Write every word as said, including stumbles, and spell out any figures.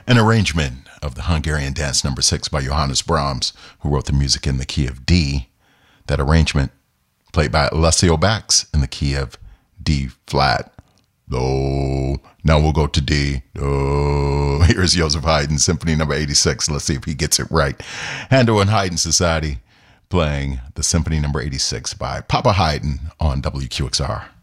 An arrangement of the Hungarian Dance Number Six by Johannes Brahms, who wrote the music in the key of D. That arrangement played by Alessio Bax in the key of D flat. Do. Now we'll go to D. Do. Here's Joseph Haydn, Symphony Number eighty-six. Let's see if he gets it right. Handel and Haydn Society playing the Symphony Number eighty-six by Papa Haydn on W Q X R.